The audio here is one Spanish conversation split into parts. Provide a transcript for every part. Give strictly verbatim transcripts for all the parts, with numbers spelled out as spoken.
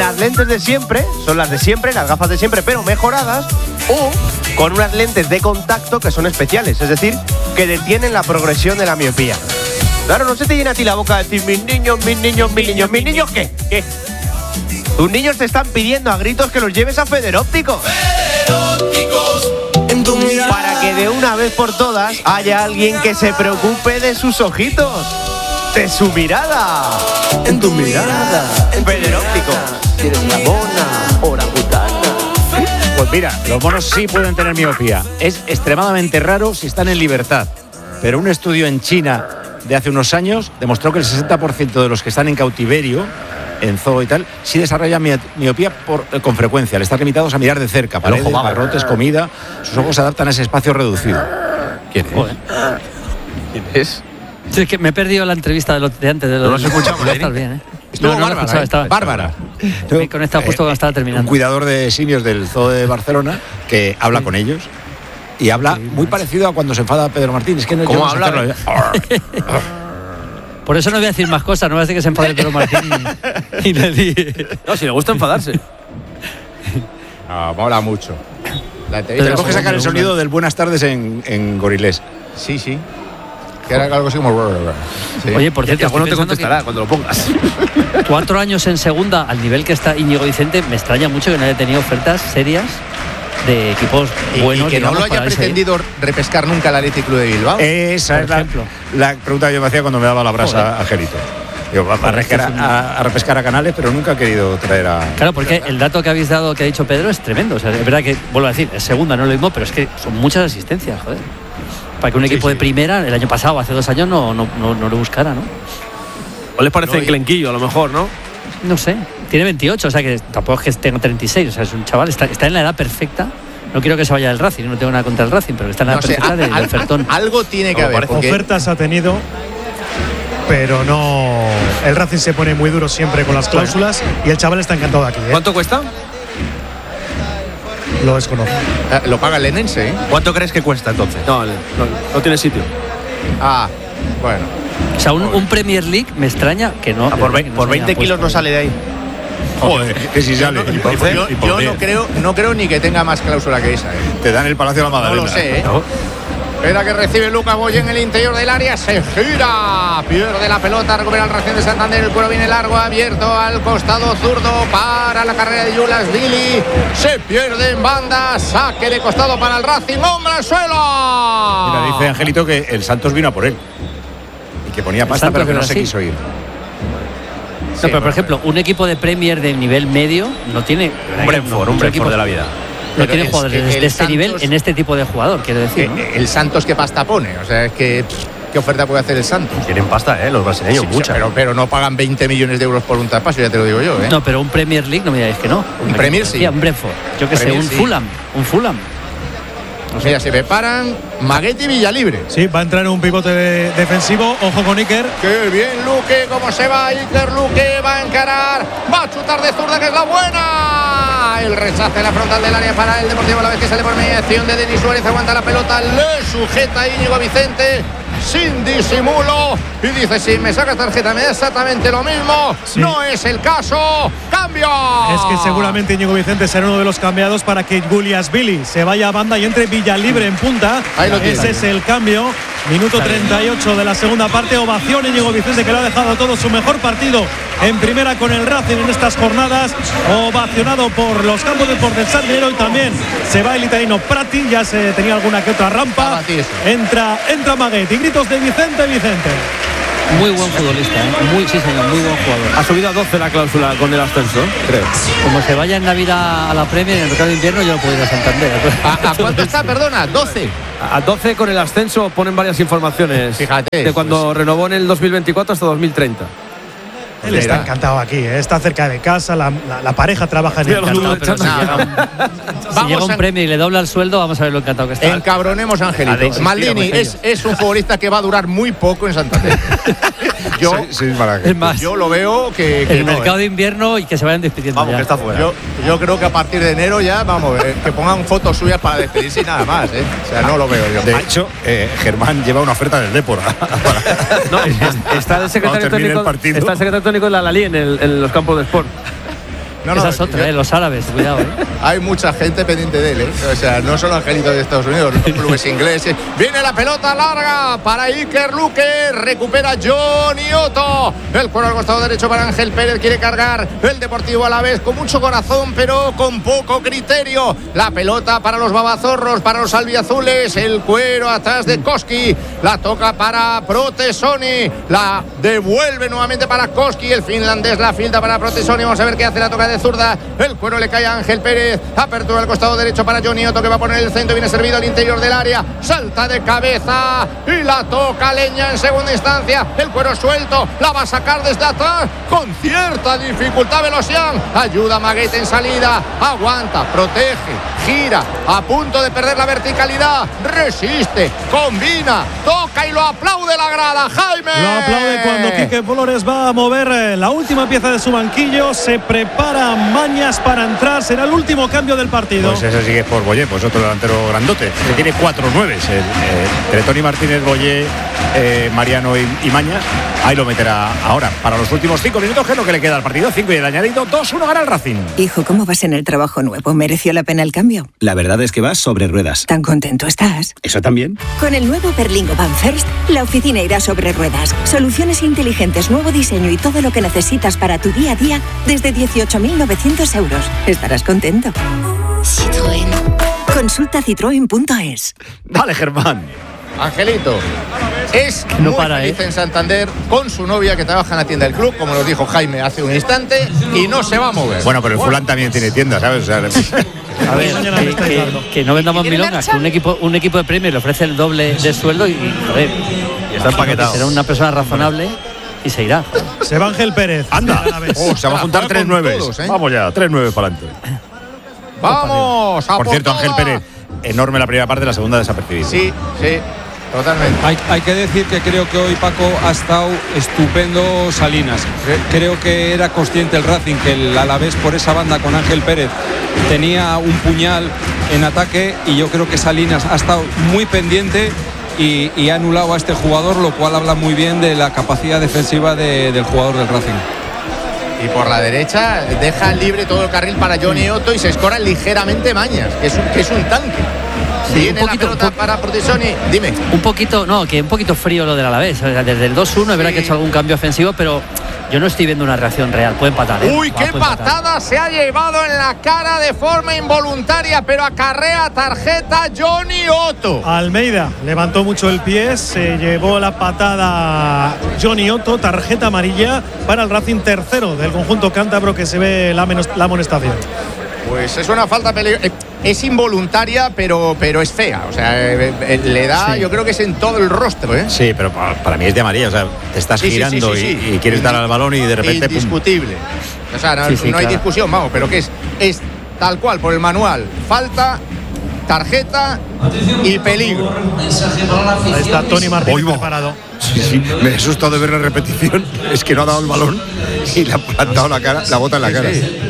las lentes de siempre, son las de siempre, las gafas de siempre, pero mejoradas, o con unas lentes de contacto que son especiales, es decir, que detienen la progresión de la miopía. Claro, no se te llena a ti la boca de decir, mis niños, mis niños, mis niños, ¿mis niños qué? ¿Qué? Tus niños te están pidiendo a gritos que los lleves a Federópticos. Federópticos. En tu mirada. Para que de una vez por todas haya alguien que se preocupe de sus ojitos, de su mirada. En tu mirada. En Federópticos. Tienes la mona, orangutana. Pues mira, los monos sí pueden tener miopía. Es extremadamente raro si están en libertad. Pero un estudio en China de hace unos años demostró que el sesenta por ciento de los que están en cautiverio, en zoo y tal, sí desarrollan miopía por, eh, con frecuencia. Le están limitados a mirar de cerca, paredes, barrotes, comida. Sus ojos se adaptan a ese espacio reducido. ¿Quién es? Joder. ¿Quién es? Sí, es que me he perdido la entrevista de, lo, de antes. De lo, ¿No lo has escuchado, no, Valerín? bien, ¿eh? Estuvo no, no Bárbara, escuchaba, ¿eh? estaba, Bárbara. Me he conectado justo cuando estaba terminando. Un cuidador de simios del zoo de Barcelona que habla sí. con ellos. Y habla sí, muy parecido a cuando se enfada Pedro Martín. Es que no ¿Cómo habla? Por eso no voy a decir más cosas, no voy a decir que se enfade Pedro Martín y, y le di. No, si le gusta enfadarse. No, mola mucho. Tenemos que sacar el sonido del buenas tardes en, en gorilés. Sí, sí. Que era algo así como... Sí. Oye, por cierto, bueno, te contestará que... cuando lo pongas. Cuatro años en segunda, al nivel que está Íñigo Vicente, me extraña mucho que no haya tenido ofertas serias de equipos buenos. Y que no lo haya pretendido repescar nunca el Athletic Club de Bilbao. Esa es la, la pregunta que yo me hacía cuando me daba la brasa a Gerito. Digo, va a, repescar a, a repescar a Canales, pero nunca ha querido traer a... Claro, porque el dato que habéis dado, que ha dicho Pedro, es tremendo. O sea, es verdad que, vuelvo a decir, es segunda, no es lo mismo, pero es que son muchas asistencias, joder. Para que un equipo sí, sí. de primera, el año pasado, hace dos años, no, no, no, no lo buscara, ¿no? ¿O les parece no, enclenquillo, a lo mejor, no? No sé. Tiene veintiocho, o sea que tampoco es que tenga treinta y seis, o sea, es un chaval, está, está en la edad perfecta. No quiero que se vaya del Racing, no tengo nada contra el Racing, pero está en la edad no sé, perfecta del, del ofertón. Algo tiene que no, haber. Porque... Ofertas ha tenido, pero no. El Racing se pone muy duro siempre con las cláusulas y el chaval está encantado aquí, ¿eh? ¿Cuánto cuesta? Lo desconozco. Eh, lo paga el Lenense, ¿eh? ¿Cuánto crees que cuesta entonces? No, no, no tiene sitio. Ah, bueno. O sea, un, un Premier League me extraña que no. Ah, por veinte, no por veinte kilos no sale de ahí. Joder, que si sale. Yo, yo no creo, no creo ni que tenga más cláusula que esa, ¿eh? Te dan el Palacio de la Magdalena. No lo sé, ¿eh? ¿No? Espera que recibe Lucas Boye en el interior del área, se gira, pierde la pelota, recupera el Racing de Santander, el cuero viene largo, abierto al costado zurdo para la carrera de Julas Billy, se pierde en banda, saque de costado para el Racing, hombre al suelo. Mira, dice Angelito que el Santos vino a por él y que ponía pasta pero que no se quiso ir. No, sí, pero por ejemplo, un equipo de Premier de nivel medio no tiene un Brentford, un Brentford de la vida. No tiene jugadores de este Santos, nivel en este tipo de jugador, quiero decir. ¿no? El Santos, ¿qué pasta pone? O sea, es que ¿qué oferta puede hacer el Santos? Tienen pasta, ¿eh? Los brasileños, sí, mucha. Pero, pero no pagan veinte millones de euros por un traspaso, ya te lo digo yo, ¿eh? No, pero un Premier League no me digáis que no. Un, un Premier sí. Un Brentford. Yo que sé, un sí. Fulham. Un Fulham. O sea, se preparan Maguette y Villalibre. Sí, va a entrar un pivote de defensivo. Ojo con Iker. ¡Qué bien, Luque! ¿Cómo se va Iker? Luque va a encarar. Va a chutar de zurda, que es la buena. El rechace en la frontal del área para el Deportivo a la vez que sale por mediación de Denis Suárez. Aguanta la pelota, le sujeta Íñigo Vicente sin disimulo y dice: si me saca tarjeta me da exactamente lo mismo. Sí. No es el caso. ¡Cambio! Es que seguramente Íñigo Vicente será uno de los cambiados para que Julias Billy se vaya a banda y entre Villalibre en punta. Ese es el cambio. Minuto treinta y ocho de la segunda parte. Ovación Íñigo Vicente, que lo ha dejado todo su mejor partido en primera con el Racing en estas jornadas. Ovacionado por los campos de por del Sardinero y también se va el italiano Prati. Ya se tenía alguna que otra rampa. Entra, entra Maguette y gritos de Vicente, Vicente. Muy buen futbolista, ¿eh? Muy, sí señor, muy buen jugador. Ha subido a doce la cláusula con el ascenso, creo. Como se vaya en Navidad a la Premier, en el mercado de invierno, yo no puedo ir a Santander. ¿A, ¿A cuánto está? Perdona, doce. A doce con el ascenso ponen varias informaciones. Fíjate. De cuando pues... renovó en el dos mil veinticuatro hasta dos mil treinta. Él está encantado aquí, ¿eh? Está cerca de casa, la, la, la pareja trabaja en el no, pero si, llega, si llega un a... premio y le dobla el sueldo, vamos a ver lo encantado que está. Encabronemos a Angelito. Maldini es, es un futbolista que va a durar muy poco en Santander. Yo, sí, sí, es más, yo lo veo que, que el no, mercado eh. de invierno y que se vayan despidiendo. Vamos, ya. que está fuera. Yo, yo creo que a partir de enero ya, vamos, eh, que pongan fotos suyas para despedirse y nada más, ¿eh? O sea, no lo veo yo. De hecho, eh, Germán lleva una oferta del Depor. No, está el secretario técnico, el está el secretario técnico de la Lali en, el, en los campos de sport. No, no, Esa es otra, yo, eh, los árabes, cuidado. Eh. Hay mucha gente pendiente de él, ¿eh? O sea, no solo angelitos de Estados Unidos, los clubes ingleses. Viene la pelota larga para Iker Luque, recupera Johnny Otto. El cuero al costado derecho para Ángel Pérez, quiere cargar el Deportivo Alavés con mucho corazón, pero con poco criterio. La pelota para los babazorros, para los albiazules, el cuero atrás de Koski, la toca para Protesoni, la devuelve nuevamente para Koski, el finlandés la filda para Protesoni, vamos a ver qué hace, la toca de zurda, el cuero le cae a Ángel Pérez, apertura al costado derecho para Johnny Otto, que va a poner el centro, viene servido al interior del área, salta de cabeza y la toca Leña en segunda instancia, el cuero suelto, la va a sacar desde atrás con cierta dificultad Velosian, ayuda a Maguete en salida, aguanta, protege, gira, a punto de perder la verticalidad, resiste, combina, toca y lo aplaude la grada, Jaime. Lo aplaude cuando Quique Flores va a mover la última pieza de su banquillo, se prepara Mañas para entrar, será el último cambio del partido. Pues ese sigue por Boyé, pues otro delantero grandote, que tiene cuatro nueves, el, eh, entre Toni Martínez, Boyé, eh, Mariano y, y Mañas, ahí lo meterá ahora, para los últimos cinco minutos, que es lo que le queda al partido, cinco y el añadido, dos uno gana el Racing. Hijo, ¿cómo vas en el trabajo nuevo? ¿Mereció la pena el cambio? La verdad es que vas sobre ruedas. ¿Tan contento estás? ¿Eso también? Con el nuevo Berlingo Van First, la oficina irá sobre ruedas. Soluciones inteligentes, nuevo diseño y todo lo que necesitas para tu día a día desde dieciocho mil novecientos euros. Estarás contento. Citroën. Consulta citroen punto es. Vale, Germán. Angelito es No muy para, feliz ¿eh? en Santander con su novia que trabaja en la tienda del club, como nos dijo Jaime hace un instante, y no se va a mover. Bueno, pero el fulán también tiene tienda, ¿sabes? O sea, A ver, Mañana me que, estáis que- dando. que no vendamos milongas, que un equipo, un equipo de Premier le ofrece el doble de sueldo y, joder, Y está empaquetado. será una persona razonable y se irá. Se va Ángel Pérez. anda. Oh, se va a juntar Juega tres con nueves. todos, ¿eh? Vamos ya, tres nueve para adelante. Vamos, a Por cierto, Ángel todas. Pérez, enorme la primera parte, la segunda desapercibida. Sí, sí, totalmente. Hay, hay que decir que creo que hoy Paco ha estado estupendo Salinas. Cre- Creo que era consciente el Racing que el Alavés por esa banda con Ángel Pérez tenía un puñal en ataque y yo creo que Salinas ha estado muy pendiente y, y ha anulado a este jugador, lo cual habla muy bien de la capacidad defensiva de- del jugador del Racing. Y por la derecha deja libre todo el carril para Johnny Otto y se escora ligeramente Mañas, que es un, que es un tanque. Sí, Viene un poquito, la pelota un po- para Protesoni. Dime. Un poquito, no, que un poquito frío lo del Alavés. O sea, desde el dos uno es verdad que ha hecho algún cambio ofensivo, pero yo no estoy viendo una reacción real. Puede empatar, ¿eh? Uy, Va, qué puede empatar. patada se ha llevado en la cara de forma involuntaria, pero acarrea tarjeta Johnny Otto. Almeida levantó mucho el pie, se llevó la patada Johnny Otto, tarjeta amarilla para el Racing, tercero del conjunto cántabro, que se ve la, menos, la amonestación. Pues es una falta peligrosa. Es involuntaria, pero, pero es fea. O sea, eh, eh, le da, Sí. yo creo que es en todo el rostro, ¿eh? Sí, pero para, para mí es de amarilla. O sea, te estás Sí, sí, girando sí, sí, y- sí. Y, quieres dar al balón y de repente. pum. Indiscutible. O sea, no, Sí, sí, no hay claro. discusión, vamos, pero que es, es tal cual por el manual. Falta, tarjeta y peligro. Ahí está Toni Martínez Oigo. preparado. Sí, sí, me he asustado de ver la repetición. Es que no ha dado el balón y le ha plantado la cara, la bota en la cara.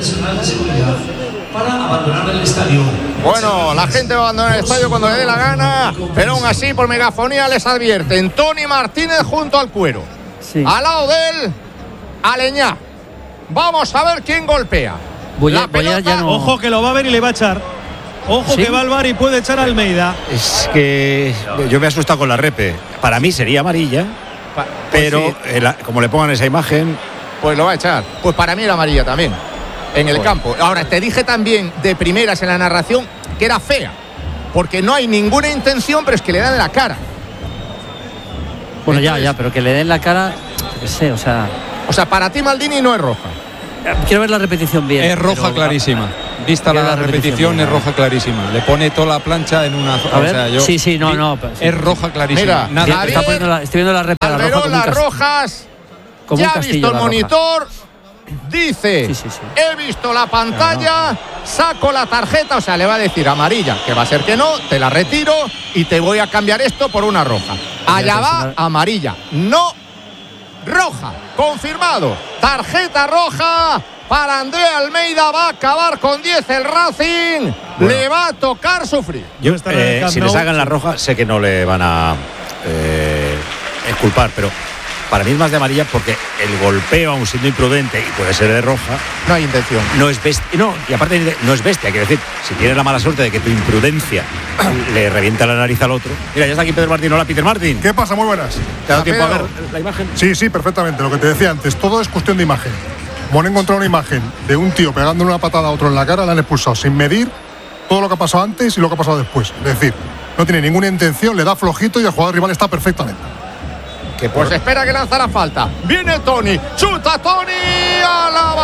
Bueno, la gente va a abandonar el estadio cuando le dé la gana, pero aún así por megafonía les advierten. Toni Martínez junto al cuero. Sí. Al lado de él, Aleñá. Vamos a ver quién golpea. Boyer- La Boyer pelota, ya no- Ojo que lo va a ver y le va a echar. Ojo ¿Sí? que va al bar y puede echar a Almeida. Es que yo me he asustado con la repe. Para mí sería amarilla, pa- pues pero sí, eh, la- como le pongan esa imagen, pues lo va a echar. Pues para mí era amarilla también, en el Bueno. campo. Ahora, te dije también de primeras en la narración que era fea, porque no hay ninguna intención, pero es que le dan en la cara. Bueno, ya, Entonces- ya, pero que le den la cara, yo qué sé, o sea. O sea, para ti Maldini no es roja. eh, Quiero ver la repetición bien. Es roja pero- clarísima. Vista Quiero la la repetición, repetición, bien. es roja clarísima. Le pone toda la plancha en una. A ver, sí, sí, no, no, pero sí. Es roja clarísima. Mira, Nada. Bien, Javier, está poniendo la- estoy viendo la repa, la roja Alberón, como un las cas- rojas. como Ya un ha castillo, visto el la roja. monitor. Dice, Sí, sí, sí. he visto la pantalla, saco la tarjeta, o sea, le va a decir amarilla, que va a ser que no, te la retiro y te voy a cambiar esto por una roja. Allá va, amarilla, no roja, confirmado. Tarjeta roja para Andrea Almeida, va a acabar con diez el Racing, Bueno. le va a tocar sufrir. yo, Está en el eh, Camp si Nou. les hagan la roja, sé que no le van a eh, exculpar, pero para mí es más de amarilla porque el golpeo, aun siendo imprudente y puede ser de roja, no hay intención. No es bestia, no, y aparte no es bestia, quiero decir, si tienes la mala suerte de que tu imprudencia le revienta la nariz al otro. Mira, ya está aquí Pedro Martín. Hola, Peter Martín. ¿Qué pasa? Muy buenas. ¿Te ha dado tiempo a ver la imagen? Sí, sí, perfectamente. Lo que te decía antes, todo es cuestión de imagen. Como han encontrado una imagen de un tío pegándole una patada a otro en la cara, le han expulsado sin medir todo lo que ha pasado antes y lo que ha pasado después. Es decir, no tiene ninguna intención, le da flojito y el jugador rival está perfectamente. Que pues espera que lanza la falta. Viene Tony, chuta Tony a la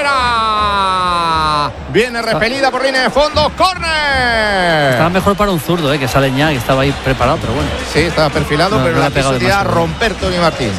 barrera. Viene repelida por línea de fondo, córner. Estaba mejor para un zurdo, ¿eh? Que sale ya, que estaba ahí preparado, pero bueno. Sí, estaba perfilado, no, pero no la posibilidad a romper Tony Martín.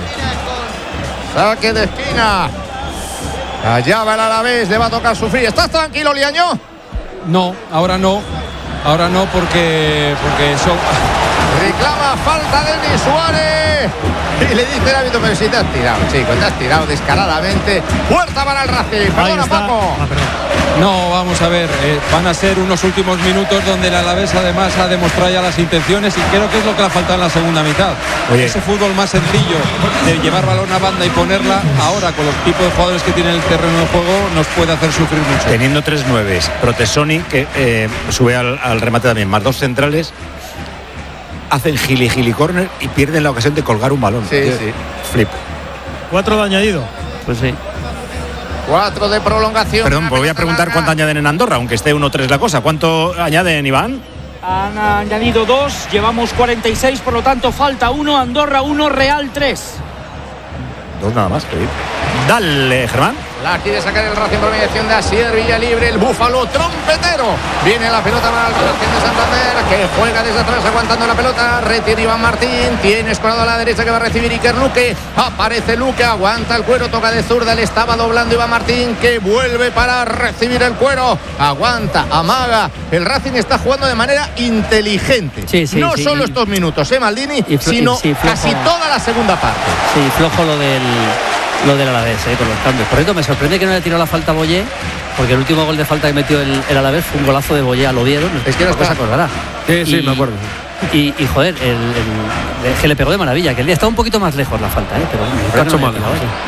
Saque de esquina. Allá va el Alavés, le va a tocar sufrir. ¿Estás tranquilo, Liaño? No, ahora no. Ahora no porque porque son... Reclama falta de Denis Suárez. Y le dice el árbitro, pero si te has tirado, chico, te has tirado descaradamente. Puerta para el Racing. Perdona, Paco. Ah, perdón. No, vamos a ver, eh, van a ser unos últimos minutos donde el Alavés además ha demostrado ya las intenciones y creo que es lo que le ha faltado en la segunda mitad. Oye. Ese fútbol más sencillo de llevar balón a banda y ponerla, ahora con los tipos de jugadores que tienen el terreno de juego nos puede hacer sufrir mucho. Teniendo tres nueves, Protesoni, que eh, sube al, al remate también, más dos centrales, hacen gili gili corner y pierden la ocasión de colgar un balón. Sí, sí. Flip. Cuatro de añadido. Pues sí. Cuatro de prolongación. Perdón, pues voy a preguntar larga. Cuánto añaden en Andorra, aunque esté uno tres la cosa. ¿Cuánto añaden, Iván? Han añadido dos, llevamos cuarenta y seis, por lo tanto falta uno, Andorra uno, Real tres. Dos nada más, que bien. Dale, Germán. La quiere sacar el Racing por mediación de Asier Villalibre, el búfalo trompetero. Viene la pelota para el Racing de Santander, que juega desde atrás aguantando la pelota. Retira Iván Martín, tiene escorado a la derecha que va a recibir Iker Luque. Aparece Luque, aguanta el cuero, toca de zurda, le estaba doblando Iván Martín, que vuelve para recibir el cuero. Aguanta, amaga. El Racing está jugando de manera inteligente. Sí, sí, no sí, solo y, estos minutos, ¿eh, Maldini? Y flo- sino y, sí, casi toda la segunda parte. Sí, flojo lo del lo del Alavés, eh, con los cambios. Por cierto, me sorprende que no haya tirado la falta a Boyé, porque el último gol de falta que metió el, el Alavés fue un golazo de Boyé, lo vieron. Es que no se acordará. Sí, sí, y, me acuerdo. Y, y joder, el, el, el que le pegó de maravilla, que el día está un poquito más lejos la falta, ¿eh? Pero bueno, Cacho no mal,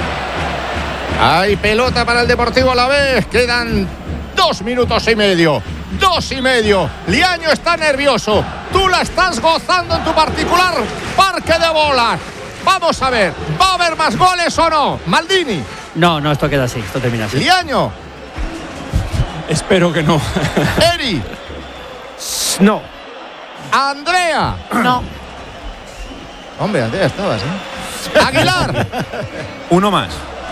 hay pelota para el Deportivo Alavés. Quedan dos minutos y medio. Dos y medio. Liaño está nervioso. Tú la estás gozando en tu particular parque de bolas. Vamos a ver, ¿va a haber más goles o no? Maldini. No, no, esto queda así, esto termina así. Liaño. Espero que no. Eri. No. Andrea. No. Hombre, Andrea, estabas, ¿eh? Aguilar. Uno más.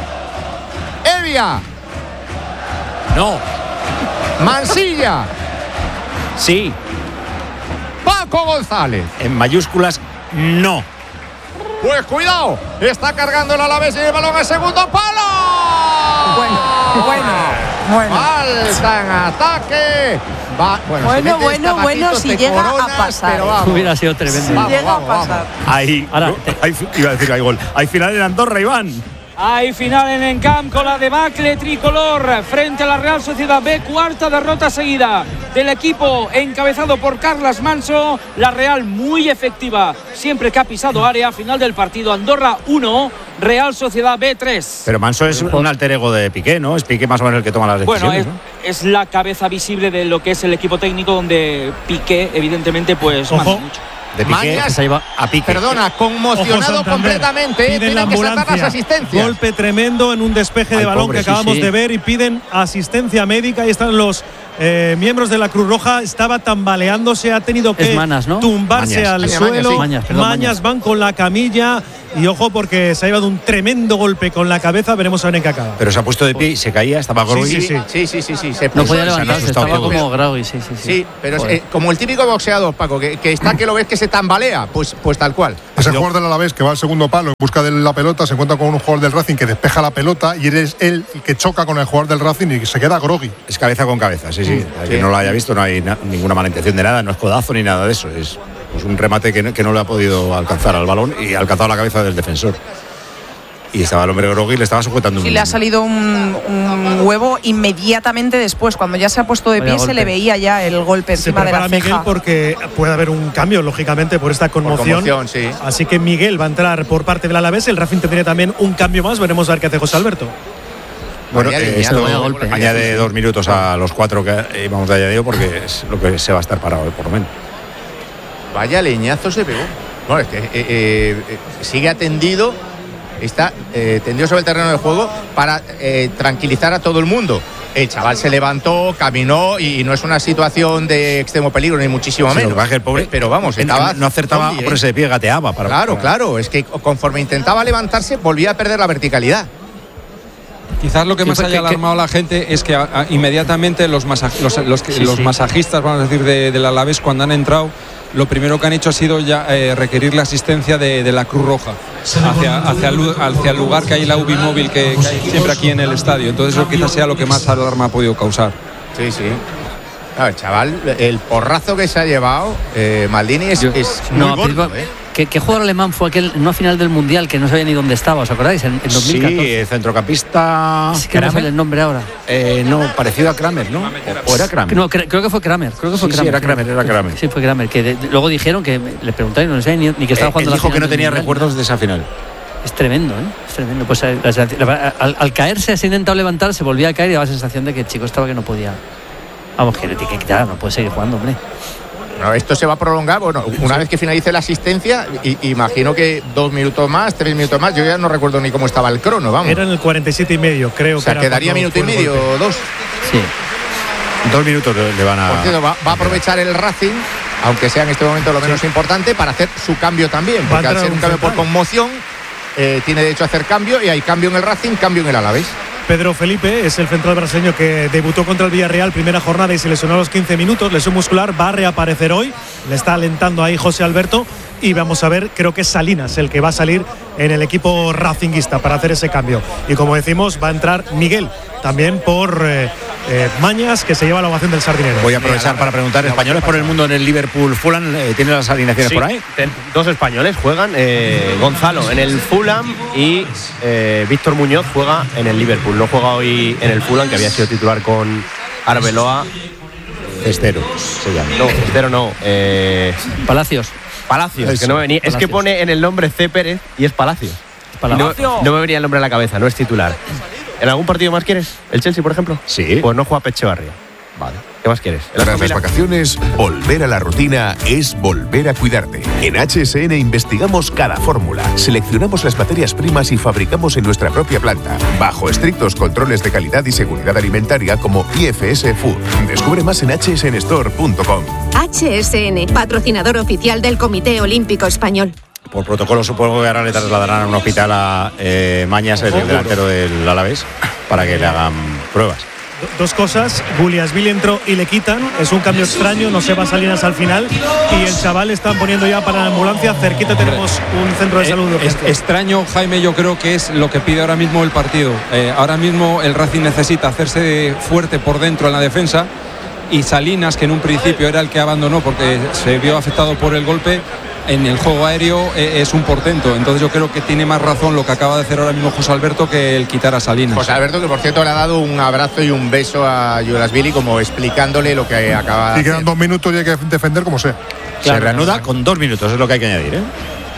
Evia. No. Mansilla. Sí. Paco González. En mayúsculas, no. Pues cuidado, está cargando el Alavés y el balón al segundo palo. Bueno, bueno, bueno. Falta en ataque. Va, bueno, bueno, bueno, bueno, si llega coronas, a pasar. Pero vamos. Hubiera sido tremendo. Si vamos, llega vamos, a pasar. Ahí, Ahora, no, hay, iba a decir, hay gol. Hay final en Andorra, Iván. Hay final en Encamp con la debacle tricolor frente a la Real Sociedad B, cuarta derrota seguida del equipo encabezado por Carlas Manso. La Real muy efectiva siempre que ha pisado área. Final del partido, Andorra uno, Real Sociedad B tres. Pero Manso es un alter ego de Piqué, ¿no? Es Piqué más o menos el que toma las decisiones. Bueno, es, ¿no? es la cabeza visible de lo que es el equipo técnico, donde Piqué evidentemente pues manda mucho. De Piqué Mañas, se iba a Piqué. Perdona, conmocionado completamente. Piden Tienen la que sacar ambulancia. las asistencias. Golpe tremendo en un despeje de Ay, balón pobre, que sí, acabamos sí. de ver y piden asistencia médica. Ahí están los eh, miembros de la Cruz Roja. Estaba tambaleándose, ha tenido que Es Manas, ¿no? tumbarse Mañas. al Mañas, suelo. sí. Mañas, perdón, Mañas Mañas. van con la camilla. Y ojo, porque se ha llevado un tremendo golpe con la cabeza. Veremos a ver en qué acaba. Pero se ha puesto de pie y se caía, estaba gordo. Sí, sí, sí, sí, sí, sí, sí. Se No puso podía y se levantarse, asustado estaba todos. como grau y sí, sí, sí. Sí, pero es, Joder. eh, como el típico boxeador, Paco, que, que está que lo ves que se tambalea, pues, pues tal cual. Ese jugador del Alavés que va al segundo palo en busca de la pelota se encuentra con un jugador del Racing que despeja la pelota y eres él el que choca con el jugador del Racing y se queda groggy. Es cabeza con cabeza, sí, sí. Al que no lo haya visto, no hay na- ninguna mala intención de nada, no es codazo ni nada de eso. Es pues, un remate que no, que no le ha podido alcanzar al balón y ha alcanzado la cabeza del defensor. y estaba el hombre grogui y le estaba sujetando un... Y le ha salido un, un huevo inmediatamente después. Cuando ya se ha puesto de Vaya pie, golpe. se le veía ya el golpe Se encima de la prepara Miguel ceja. porque puede haber un cambio, lógicamente, por esta conmoción. conmoción, sí. Así que Miguel va a entrar por parte del Alavés. El Racing tendría también un cambio más. Veremos a ver qué hace José Alberto. Bueno, Vaya eh, lineado, esto vaya golpe. añade dos minutos a los cuatro que íbamos de añadido porque es lo que se va a estar parado, eh, por lo menos. Vaya leñazo se pegó. Bueno, es que eh, eh, eh, sigue atendido, está eh, tendido sobre el terreno del juego para eh, tranquilizar a todo el mundo. El chaval se levantó, caminó y no es una situación de extremo peligro, ni muchísimo Sí, menos. lo que pasa es que el pobre, pero vamos, no- estaba no acertaba zombie, a ponerse de pie, gateaba. Para, Claro, para- claro, es que conforme intentaba levantarse volvía a perder la verticalidad. Quizás lo que Sí, más fue haya que- alarmado a la gente es que a- a- inmediatamente los, masaj- los, los que- Sí, los sí. masajistas, vamos a decir, de- del Alavés, cuando han entrado, lo primero que han hecho ha sido ya eh, requerir la asistencia de, de la Cruz Roja hacia, hacia, el, lu- hacia el lugar que hay la U B I móvil que, que hay siempre aquí en el estadio. Entonces eso quizás sea lo que más alarma ha podido causar. Sí, sí. Claro, el chaval, el porrazo que se ha llevado eh, Maldini es, Yo- es muy no, gordo, pero- ¿eh? ¿qué, ¿Qué jugador alemán fue aquel, en una final del Mundial que no sabía ni dónde estaba? ¿Os acordáis? En, en dos mil catorce. Sí, el centrocampista. Es que no me sale el nombre ahora. Eh, no, parecido a Kramer, ¿no? O, o era Kramer. No, cre- creo que fue Kramer. Creo que fue Sí, sí, Kramer. era Kramer, era Kramer. Sí, fue Kramer. Que de- de- luego dijeron que me- le preguntaron, no sé ni, ni que estaba Eh, jugando él la dijo final que no del tenía Mundial. recuerdos de esa final. Es tremendo, ¿eh? Es tremendo. Pues eh, la sensación- la- al, al caerse, se ha intentado levantar, se volvía a caer y daba la sensación de que el chico estaba que no podía. Vamos, que le tiene que quitar, no puede seguir jugando, hombre. Bueno, esto se va a prolongar, bueno, una vez que finalice la asistencia, y, imagino que dos minutos más, tres minutos más, yo ya no recuerdo ni cómo estaba el crono, vamos. Era en el cuarenta y siete y medio, creo o sea, que era quedaría cuando minuto y fue el medio, golpe. dos. Sí. Dos minutos le le van a. Por cierto, va, va a aprovechar el Racing, aunque sea en este momento lo menos importante, para hacer su cambio también, Va a porque al entrar ser un un cambio por central. conmoción, eh, tiene derecho a hacer cambio, y hay cambio en el Racing, cambio en el Alavés. Pedro Felipe es el central brasileño que debutó contra el Villarreal primera jornada y se lesionó a los quince minutos, lesión muscular, va a reaparecer hoy, le está alentando ahí José Alberto y vamos a ver, creo que es Salinas el que va a salir en el equipo racinguista para hacer ese cambio. Y como decimos, va a entrar Miguel, también por eh, eh, Mañas, que se lleva la ovación del Sardinero. Voy a aprovechar para preguntar, españoles por el mundo en el Liverpool Fulham, eh, ¿tiene las alineaciones Sí, por ahí? ten- dos españoles juegan, eh, Gonzalo en el Fulham y eh, Víctor Muñoz juega en el Liverpool. No juega hoy en el Fulham, que había sido titular con Arbeloa. Cestero se llama. No, Cestero no. Eh, Palacios. Palacios, Eso, que no me venía. Es que Palacios. pone en el nombre C. Pérez y es Palacios. Palacios. No, no me venía el nombre a la cabeza, no es titular. ¿En algún partido más quieres? ¿El Chelsea, por ejemplo? Sí. Pues no juega Pechevarria. Vale. ¿Qué más quieres? ¿El Tras Aston las Villa? vacaciones, volver a la rutina es volver a cuidarte. En H S N investigamos cada fórmula, seleccionamos las materias primas y fabricamos en nuestra propia planta, bajo estrictos controles de calidad y seguridad alimentaria como I F S Food. Descubre más en h s n store punto com. H S N, patrocinador oficial del Comité Olímpico Español. Por protocolo supongo que ahora le trasladarán a un hospital a eh, Mañas, el delantero del Alavés, para que le hagan pruebas. Do- Dos cosas, Guliasvili entró y le quitan, es un cambio extraño, no se va Salinas al final y el chaval están poniendo ya para la ambulancia, cerquita tenemos un centro de salud de Es urgencias. extraño, Jaime, yo creo que es lo que pide ahora mismo el partido. Eh, ahora mismo el Racing necesita hacerse fuerte por dentro en la defensa, y Salinas, que en un principio era el que abandonó porque se vio afectado por el golpe, en el juego aéreo eh, es un portento. Entonces yo creo que tiene más razón lo que acaba de hacer ahora mismo José Alberto que el quitar a Salinas. José Alberto, que por cierto le ha dado un abrazo y un beso a Guliasvili, como explicándole lo que acaba de Y quedan hacer. dos minutos y hay que defender como sea. Se reanuda con dos minutos, es lo que hay que añadir, ¿eh?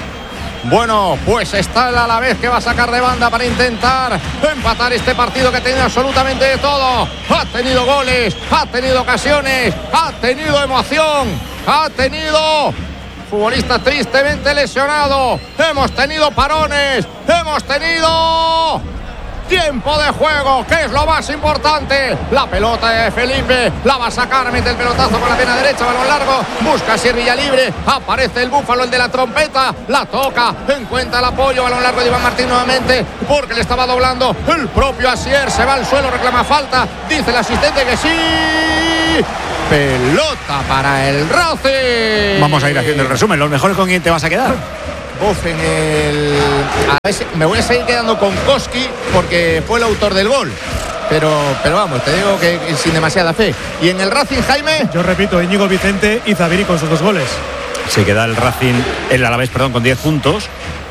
Bueno, pues está el Alavés que va a sacar de banda para intentar empatar este partido que tiene absolutamente de todo. Ha tenido goles, ha tenido ocasiones, ha tenido emoción, ha tenido futbolista tristemente lesionado. Hemos tenido parones, hemos tenido tiempo de juego, que es lo más importante. La pelota de Felipe, la va a sacar, mete el pelotazo con la pierna derecha, balón largo, busca a Sierra libre, aparece el Búfalo, el de la trompeta, la toca, encuentra el apoyo, balón largo de Iván Martín nuevamente, porque le estaba doblando el propio Asier, se va al suelo, reclama falta, dice el asistente que sí. Pelota para el Racing. Vamos a ir haciendo el resumen. Los mejores, ¿con quién te vas a quedar? Uf, en el... a veces me voy a seguir quedando con Koski porque fue el autor del gol. Pero, pero vamos, te digo que sin demasiada fe. Y en el Racing, Jaime. Yo repito, Íñigo Vicente y Zaviri con sus dos goles. Se queda el Racing, el Alavés, perdón, con diez puntos.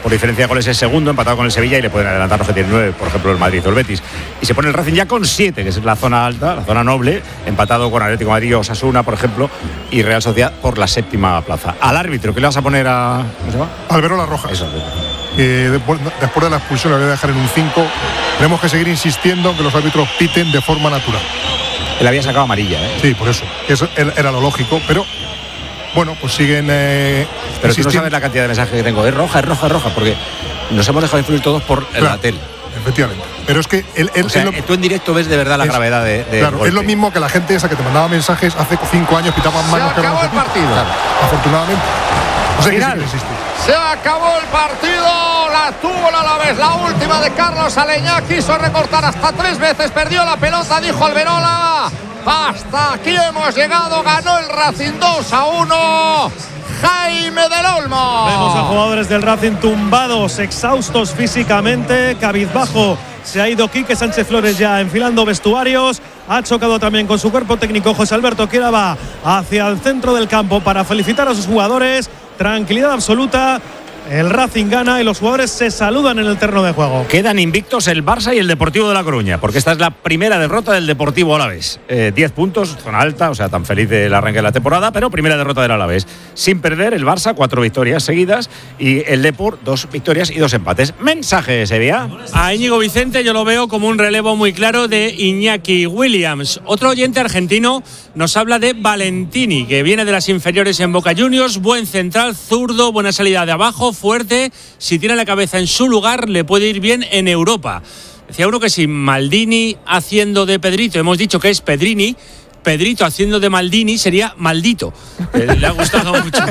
por diferencia de goles es segundo, empatado con el Sevilla y le pueden adelantar los que tienen nueve, por ejemplo el Madrid o el Betis. Y se pone el Racing ya con siete, que es la zona alta, la zona noble, empatado con Atlético de Madrid o Osasuna, por ejemplo, y Real Sociedad por la séptima plaza. Al árbitro, ¿qué le vas a poner a...? ¿Cómo se llama? Alberola Rojas. Eso, eh, después, después de la expulsión le voy a dejar en un cinco. Tenemos que seguir insistiendo en que los árbitros piten de forma natural. Él había sacado amarilla, ¿eh? Sí, por eso. Eso era lo lógico, pero bueno, pues siguen eh, pero tú no sabes la cantidad de mensajes que tengo. Es roja, es roja, es roja, porque nos hemos dejado influir todos por el claro, tele. Efectivamente. Pero es que él, él, o sea, él lo, tú en directo ves de verdad la es, gravedad de, de claro, golpe. Es lo mismo que la gente esa que te mandaba mensajes hace cinco años, pitaban manos. Se acabó el partido. Claro, afortunadamente. O sea, Final. Que sí que se acabó el partido. La tuvo el Alavés. La última de Carlos Aleñá. Quiso recortar hasta tres veces. Perdió la pelota, dijo Alberola. Hasta aquí hemos llegado. Ganó el Racing dos a uno. Jaime del Olmo. Vemos a jugadores del Racing tumbados, exhaustos físicamente, cabizbajo. Se ha ido Quique Sánchez Flores ya enfilando vestuarios. Ha chocado también con su cuerpo técnico José Alberto, que ahora va hacia el centro del campo para felicitar a sus jugadores. Tranquilidad absoluta. El Racing gana y los jugadores se saludan en el terreno de juego. Quedan invictos el Barça y el Deportivo de La Coruña, porque esta es la primera derrota del Deportivo Alavés. Eh, diez puntos, zona alta, o sea, tan feliz del arranque de la temporada, pero primera derrota del Alavés. Sin perder, el Barça, cuatro victorias seguidas, y el Depor, dos victorias y dos empates. Mensaje, Sevilla. A Íñigo Vicente yo lo veo como un relevo muy claro de Iñaki Williams. Otro oyente argentino nos habla de Valentini, que viene de las inferiores en Boca Juniors, buen central, zurdo, buena salida de abajo, fuerte. Si tiene la cabeza en su lugar, le puede ir bien en Europa. Decía uno que si Maldini haciendo de Pedrito, hemos dicho que es Pedrini, Pedrito haciendo de Maldini sería maldito. Eh, le ha gustado mucho.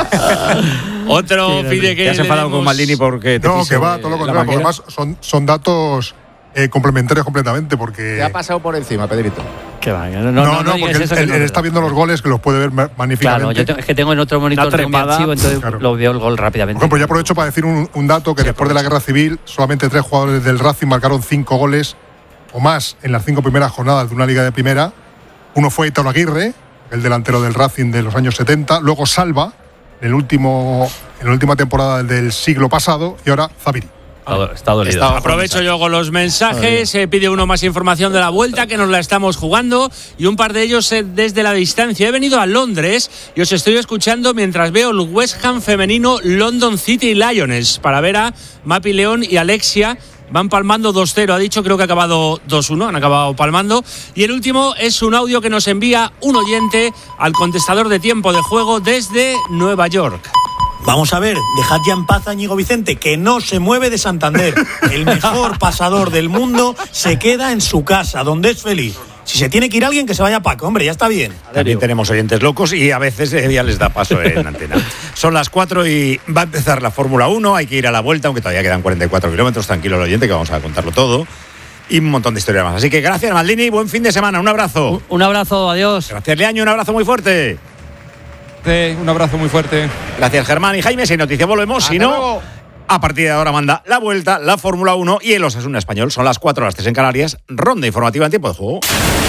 Otro sí, pide que. ¿Te has enfadado con Maldini porque te No, piso, que va, todo lo contrario. Porque además son, son datos eh, complementarios completamente. Porque. Te ha pasado por encima, Pedrito. Que va, no, no, no, no, no porque él, él, él está viendo los goles que los puede ver magníficamente. Claro, yo tengo, es que tengo en otro monitor de mi archivo, entonces claro. Lo veo el gol rápidamente. Por ejemplo, ya aprovecho para decir un, un dato que sí, después de la guerra civil solamente tres jugadores del Racing marcaron cinco goles o más en las cinco primeras jornadas de una liga de primera. Uno fue Italo Aguirre, el delantero del Racing de los años setenta, luego Salva en, el último, en la última temporada del siglo pasado y ahora Zabiri. Está dolido. Está Aprovecho yo con los mensajes. Se eh, pide uno más información de la vuelta, que nos la estamos jugando. Y un par de ellos eh, desde la distancia. He venido a Londres y os estoy escuchando mientras veo el West Ham femenino London City Lions para ver a Mapi León y Alexia. Van palmando dos cero, ha dicho, creo que ha acabado dos uno, han acabado palmando. Y el último es un audio que nos envía un oyente al contestador de tiempo de juego desde Nueva York. Vamos a ver, dejad ya en paz a Íñigo Vicente, que no se mueve de Santander. El mejor pasador del mundo se queda en su casa, donde es feliz. Si se tiene que ir alguien, que se vaya Paco, hombre, ya está bien. También tenemos oyentes locos y a veces eh, ya les da paso en antena. Son las cuatro y va a empezar la Fórmula uno, hay que ir a la vuelta, aunque todavía quedan cuarenta y cuatro kilómetros, tranquilo el oyente, que vamos a contarlo todo. Y un montón de historias más. Así que gracias, Maldini, buen fin de semana, un abrazo. Un, un abrazo, adiós. Gracias, Leaño, un abrazo muy fuerte. Un abrazo muy fuerte. Gracias, Germán y Jaime. Si noticias volvemos, si no, luego. A partir de ahora manda la vuelta, la Fórmula uno y el Osasuna Español. Son las cuatro, las tres en Canarias. Ronda informativa en tiempo de juego.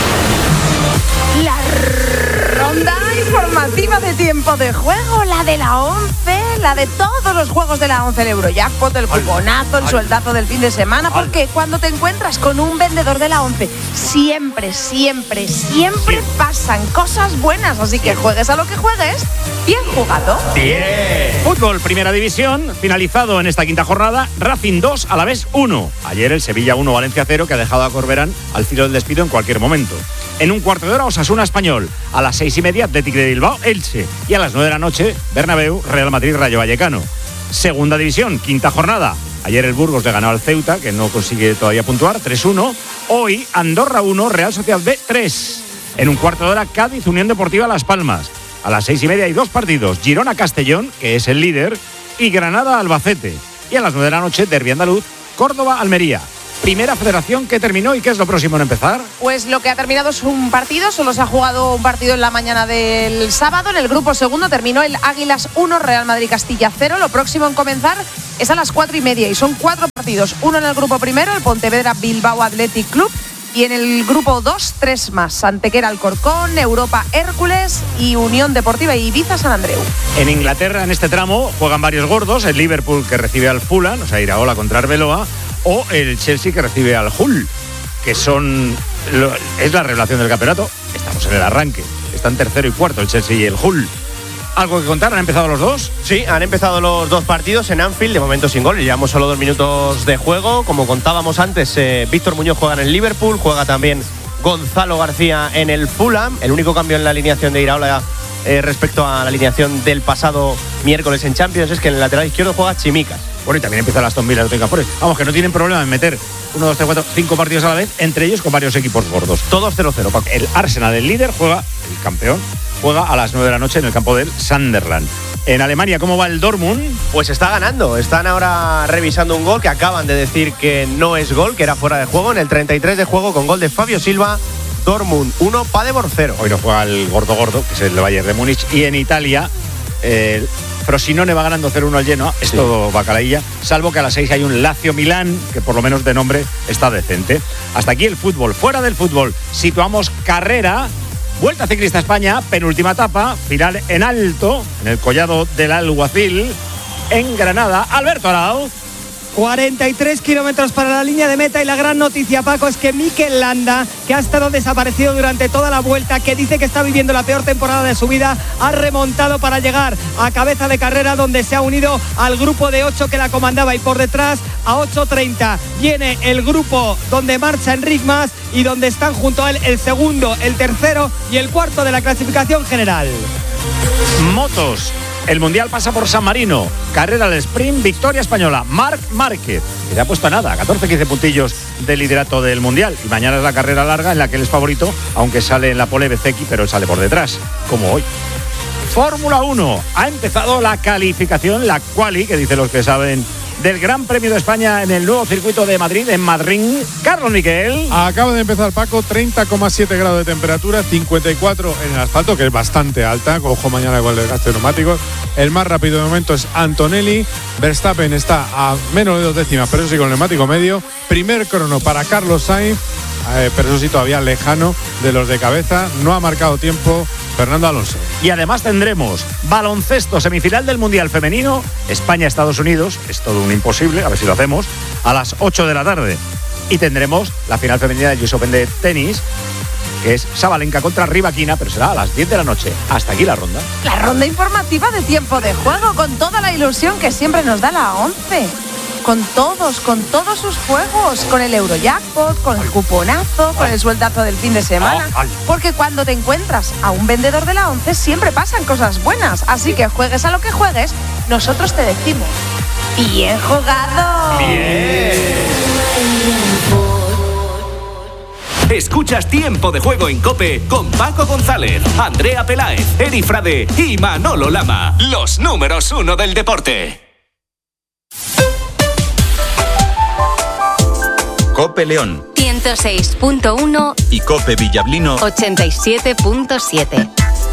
La ronda informativa de tiempo de juego, la de la once, la de todos los juegos de la once, el Eurojackpot, el cuponazo, el sueldazo del fin de semana, porque cuando te encuentras con un vendedor de la once, siempre, siempre, siempre pasan cosas buenas, así que juegues a lo que juegues, bien jugado. Bien. Fútbol, primera división, finalizado en esta quinta jornada, Racing dos, Alavés uno. Ayer el Sevilla uno, Valencia cero, que ha dejado a Corberán al filo del despido en cualquier momento. En un cuarto de hora, Osasuna Español. A las seis y media, Atlético de Bilbao, Elche. Y a las nueve de la noche, Bernabéu, Real Madrid, Rayo Vallecano. Segunda división, quinta jornada. Ayer el Burgos le ganó al Ceuta, que no consigue todavía puntuar, tres uno. Hoy, Andorra uno, Real Sociedad B tres. En un cuarto de hora, Cádiz, Unión Deportiva Las Palmas. A las seis y media hay dos partidos. Girona-Castellón, que es el líder, y Granada-Albacete. Y a las nueve de la noche, Derbi andaluz, Córdoba-Almería. Primera federación que terminó, ¿y qué es lo próximo en empezar? Pues lo que ha terminado es un partido, solo se ha jugado un partido en la mañana del sábado. En el grupo segundo terminó el Águilas uno, Real Madrid Castilla cero. Lo próximo en comenzar es a las cuatro y media y son cuatro partidos. Uno en el grupo primero, el Pontevedra Bilbao Athletic Club, Y en el grupo dos, tres más. Antequera Alcorcón, Europa Hércules y Unión Deportiva Ibiza San Andreu. En Inglaterra, en este tramo, juegan varios gordos. El Liverpool, que recibe al Fulham, o sea, Iraola contra Arbeloa, o el Chelsea, que recibe al Hull, que son lo, es la revelación del campeonato. Estamos en el arranque. Están tercero y cuarto el Chelsea y el Hull. ¿Algo que contar? ¿Han empezado los dos? Sí, han empezado los dos partidos en Anfield, de momento sin gol. Llevamos solo dos minutos de juego. Como contábamos antes, eh, Víctor Muñoz juega en el Liverpool, juega también Gonzalo García en el Fulham. El único cambio en la alineación de Iraola eh, respecto a la alineación del pasado miércoles en Champions es que en el lateral izquierdo juega Chimicas. Bueno, y también empieza el Aston Villa, no tenga Forest. Vamos, que no tienen problema en meter uno, dos, tres, cuatro, cinco partidos a la vez, entre ellos con varios equipos gordos. Todos cero cero, Paco. El Arsenal, el líder, juega, el campeón, juega a las nueve de la noche en el campo del Sunderland. En Alemania, ¿cómo va el Dortmund? Pues está ganando. Están ahora revisando un gol que acaban de decir que no es gol, que era fuera de juego. En el treinta y tres de juego, con gol de Fabio Silva, Dortmund uno, Paderborn cero. Hoy no juega el gordo gordo, que es el Bayern de Múnich. Y en Italia, el eh, Frosinone va ganando cero uno al Genoa. Es sí. todo bacalailla, salvo que a las seis hay un Lazio-Milán, que por lo menos de nombre está decente. Hasta aquí el fútbol. Fuera del fútbol, situamos carrera. Vuelta Ciclista España, penúltima etapa, final en alto, en el Collado del Alguacil, en Granada. Alberto Arau. cuarenta y tres kilómetros para la línea de meta y la gran noticia, Paco, es que Mikel Landa, que ha estado desaparecido durante toda la vuelta, que dice que está viviendo la peor temporada de su vida, ha remontado para llegar a cabeza de carrera, donde se ha unido al grupo de ocho que la comandaba, y por detrás a ocho treinta viene el grupo donde marcha Enric Mas y donde están junto a él el segundo, el tercero y el cuarto de la clasificación general. Motos. El Mundial pasa por San Marino. Carrera al sprint, victoria española. Marc Márquez, que se ha puesto a nada, catorce quince puntillos de liderato del Mundial. Y mañana es la carrera larga en la que él es favorito, aunque sale en la pole Bezzecchi, pero él sale por detrás, como hoy. Fórmula uno. Ha empezado la calificación, la quali, que dicen los que saben, del Gran Premio de España en el nuevo circuito de Madrid, en Madrid. Carlos Miquel. Acaba de empezar, Paco, treinta coma siete grados de temperatura, cincuenta y cuatro en el asfalto, que es bastante alta. Ojo mañana con el desgaste de neumáticos. El más rápido de momento es Antonelli. Verstappen está a menos de dos décimas, pero eso sí, con el neumático medio. Primer crono para Carlos Sainz, eh, pero eso sí, todavía lejano de los de cabeza. No ha marcado tiempo Fernando Alonso. Y además tendremos baloncesto, semifinal del Mundial Femenino, España-Estados Unidos, es todo un imposible, a ver si lo hacemos, a las ocho de la tarde. Y tendremos la final femenina del U S Open de tenis, que es Sabalenka contra Rybakina, pero será a las diez de la noche. Hasta aquí la ronda. La ronda informativa de tiempo de juego, con toda la ilusión que siempre nos da la once. Con todos, con todos sus juegos, con el Eurojackpot, con el cuponazo, con el sueldazo del fin de semana. Porque cuando te encuentras a un vendedor de la once siempre pasan cosas buenas. Así que juegues a lo que juegues, nosotros te decimos: ¡bien jugado! ¡Bien! Escuchas Tiempo de Juego en COPE con Paco González, Andrea Peláez, Eri Frade y Manolo Lama. Los números uno del deporte. COPE León ciento seis punto uno y COPE Villablino ochenta y siete punto siete.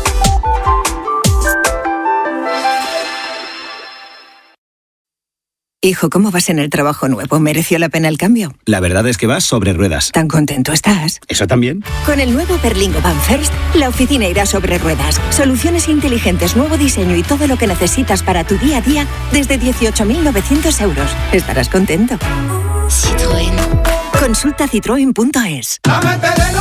Hijo, ¿cómo vas en el trabajo nuevo? ¿Mereció la pena el cambio? La verdad es que vas sobre ruedas. ¿Tan contento estás? ¿Eso también? Con el nuevo Berlingo Van First, la oficina irá sobre ruedas. Soluciones inteligentes, nuevo diseño y todo lo que necesitas para tu día a día desde dieciocho mil novecientos euros. Estarás contento. Citroën. Consulta citroen punto es.